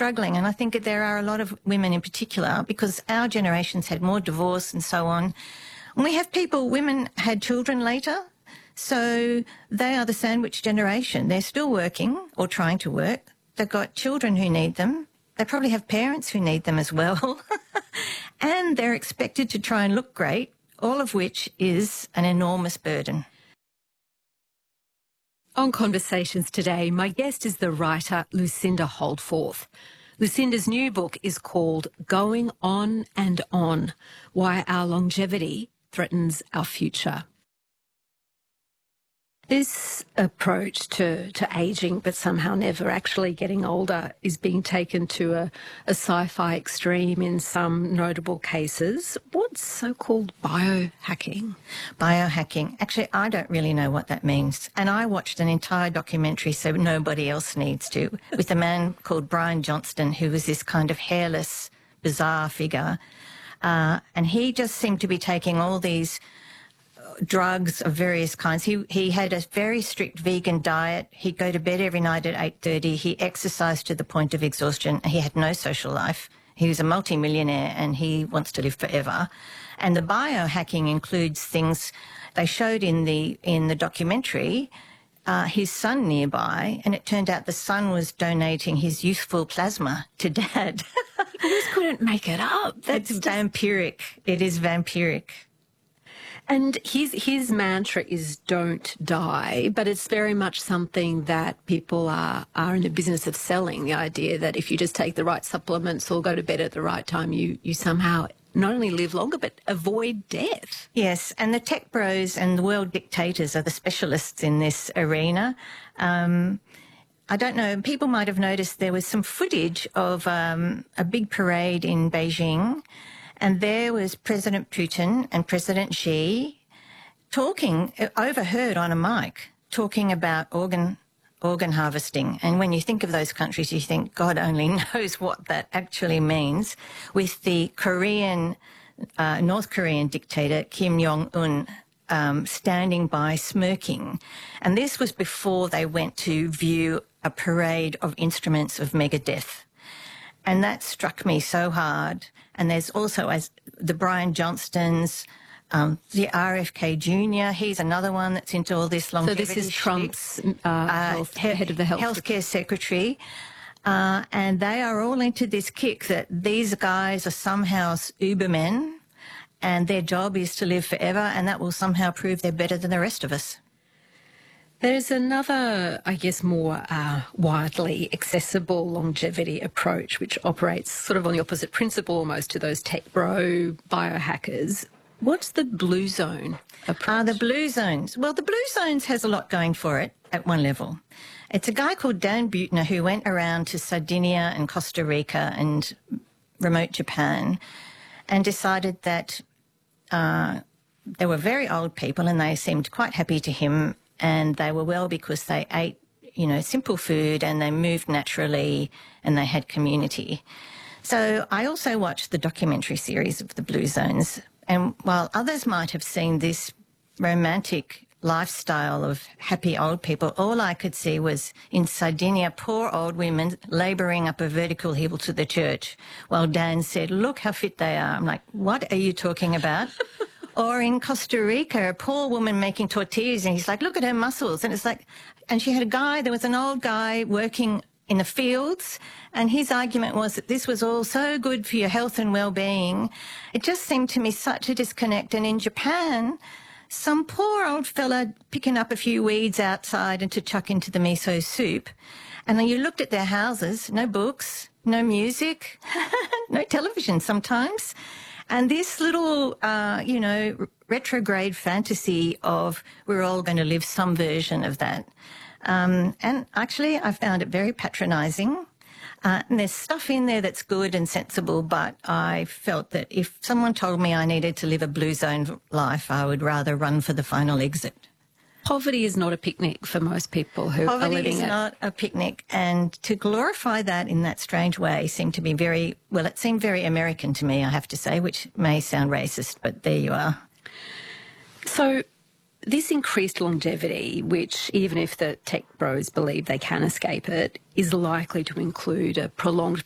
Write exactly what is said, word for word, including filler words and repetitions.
struggling, and I think that there are a lot of women in particular, because our generations had more divorce and so on. And we have people, women had children later, so they are the sandwich generation. They're still working or trying to work. They've got children who need them. They probably have parents who need them as well. And they're expected to try and look great, all of which is an enormous burden. On Conversations today, my guest is the writer Lucinda Holdforth. Lucinda's new book is called Going On and On: Why Our Longevity Threatens Our Future. This approach to, to ageing, but somehow never actually getting older, is being taken to a, a sci-fi extreme in some notable cases. What's so-called biohacking? Biohacking. Actually, I don't really know what that means. And I watched an entire documentary, so nobody else needs to, with a man called Brian Johnston, who was this kind of hairless, bizarre figure. Uh, and he just seemed to be taking all these drugs of various kinds. He he had a very strict vegan diet. He'd go to bed every night at eight thirty. He exercised to the point of exhaustion. He had no social life. He was a multimillionaire and he wants to live forever. And the biohacking includes things they showed in the in the documentary, uh, his son nearby, and it turned out the son was donating his youthful plasma to Dad. You just couldn't make it up. That's it's just vampiric. It is vampiric. And his his mantra is don't die, but it's very much something that people are, are in the business of selling, the idea that if you just take the right supplements or go to bed at the right time, you, you somehow not only live longer but avoid death. Yes, and the tech bros and the world dictators are the specialists in this arena. Um, I don't know, people might have noticed there was some footage of um, a big parade in Beijing. And there was President Putin and President Xi talking, overheard on a mic, talking about organ organ harvesting. And when you think of those countries, you think, God only knows what that actually means. With the Korean, uh, North Korean dictator Kim Jong-un um, standing by smirking. And this was before they went to view a parade of instruments of megadeath. And that struck me so hard. And there's also as the Brian Johnstons, um, the R F K Junior He's another one that's into all this longevity. So this is Trump's uh, uh, health, head of the health healthcare secretary. Uh, and they are all into this kick that these guys are somehow Ubermen and their job is to live forever, and that will somehow prove they're better than the rest of us. There's another, I guess, more uh, widely accessible longevity approach, which operates sort of on the opposite principle almost to those tech bro biohackers. What's the Blue Zone approach? Uh, the Blue Zones. Well, the Blue Zones has a lot going for it at one level. It's a guy called Dan Buettner who went around to Sardinia and Costa Rica and remote Japan and decided that uh, they were very old people and they seemed quite happy to him. And they were well because they ate, you know, simple food and they moved naturally and they had community. So I also watched the documentary series of the Blue Zones. And while others might have seen this romantic lifestyle of happy old people, all I could see was in Sardinia, poor old women labouring up a vertical hill to the church while Dan said, look how fit they are. I'm like, what are you talking about? Or in Costa Rica, a poor woman making tortillas, and he's like, look at her muscles. And it's like, and she had a guy, there was an old guy working in the fields, and his argument was that this was all so good for your health and well-being. It just seemed to me such a disconnect. And in Japan, some poor old fella picking up a few weeds outside and to chuck into the miso soup. And then you looked at their houses, no books, no music, no television sometimes. And this little, uh, you know, retrograde fantasy of we're all going to live some version of that. Um, and actually, I found it very patronising. Uh, and there's stuff in there that's good and sensible, but I felt that if someone told me I needed to live a Blue Zone life, I would rather run for the final exit. Poverty is not a picnic for most people who Poverty are living is it. not a picnic, and to glorify that in that strange way seemed to be very, well, it seemed very American to me, I have to say, which may sound racist, but there you are. So this increased longevity, which even if the tech bros believe they can escape it, is likely to include a prolonged